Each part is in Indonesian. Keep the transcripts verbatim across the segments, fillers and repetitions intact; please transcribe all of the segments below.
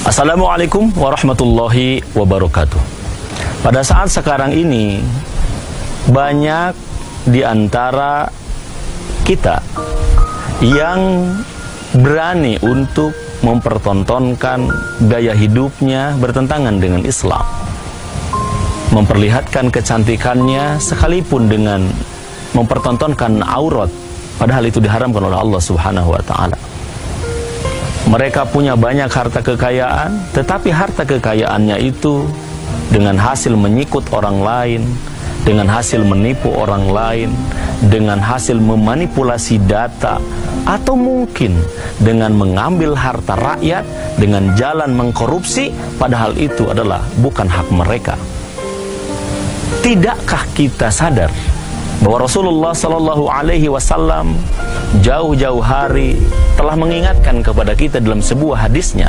Assalamualaikum warahmatullahi wabarakatuh. Pada saat sekarang ini, banyak di antara kita yang berani untuk mempertontonkan gaya hidupnya bertentangan dengan Islam, memperlihatkan kecantikannya sekalipun dengan mempertontonkan aurat, padahal itu diharamkan oleh Allah Subhanahu wa Ta'ala. Mereka punya banyak harta kekayaan, tetapi harta kekayaannya itu dengan hasil menyikut orang lain, dengan hasil menipu orang lain, dengan hasil memanipulasi data, atau mungkin dengan mengambil harta rakyat dengan jalan mengkorupsi, padahal itu adalah bukan hak mereka. Tidakkah kita sadar bahwa Rasulullah Sallallahu Alaihi Wasallam jauh-jauh hari telah mengingatkan kepada kita dalam sebuah hadisnya,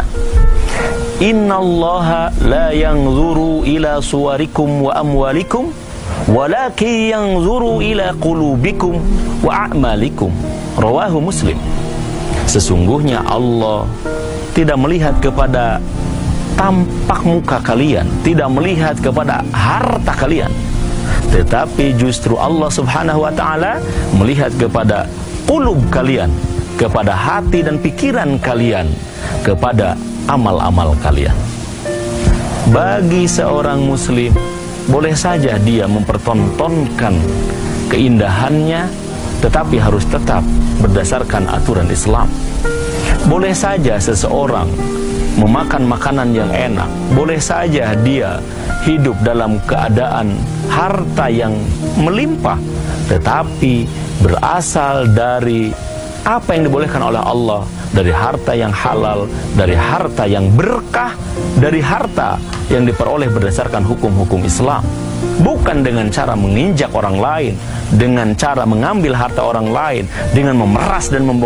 Innallaha la yanzuru ila suwarikum wa amwalikum walakin yanzuru ila qulubikum wa a'malikum. Rawahu Muslim. Sesungguhnya Allah tidak melihat kepada tampak muka kalian, tidak melihat kepada harta kalian, tetapi justru Allah Subhanahu wa Ta'ala melihat kepada qulub kalian, kepada hati dan pikiran kalian, kepada amal-amal kalian. Bagi seorang muslim, boleh saja dia mempertontonkan keindahannya, tetapi harus tetap berdasarkan aturan Islam. Boleh saja seseorang memakan makanan yang enak, boleh saja dia hidup dalam keadaan harta yang melimpah, tetapi berasal dari apa yang dibolehkan oleh Allah, dari harta yang halal, dari harta yang berkah, dari harta yang diperoleh berdasarkan hukum-hukum Islam. Bukan dengan cara menginjak orang lain, dengan cara mengambil harta orang lain, dengan memeras dan membongkar